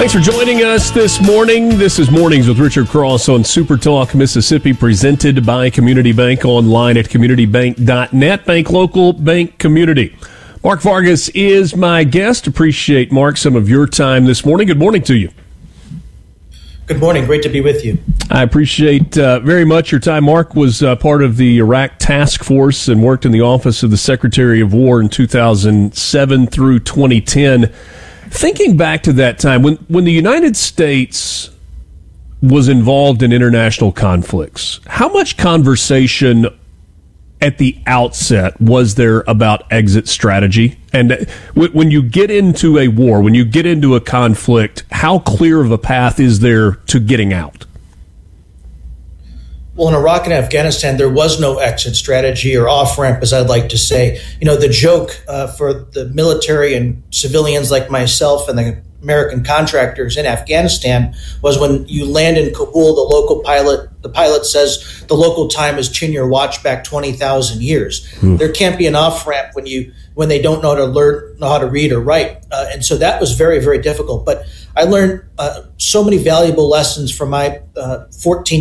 Thanks for joining us this morning. This is Mornings with Richard Cross on Super Talk Mississippi, presented by Community Bank, online at communitybank.net. Bank local, bank community. Mark Vargas is my guest. Appreciate, Mark, some of your time this morning. Good morning to you. Good morning. Great to be with you. I appreciate very much your time. Mark was part of the Iraq Task Force and worked in the Office of the Secretary of War in 2007 through 2010. Thinking back to that time, when the United States was involved in international conflicts, how much conversation at the outset was there about exit strategy? And when you get into a war, when you get into a conflict, how clear of a path is there to getting out? Well, in Iraq and Afghanistan, there was no exit strategy or off-ramp, as I'd like to say. You know, the joke for the military and civilians like myself and the American contractors in Afghanistan was when you land in Kabul, the pilot says the local time is chin your watch back 20,000 years. There can't be an off-ramp when they don't know how to read or write. And so that was very, very difficult. But I learned so many valuable lessons from my 14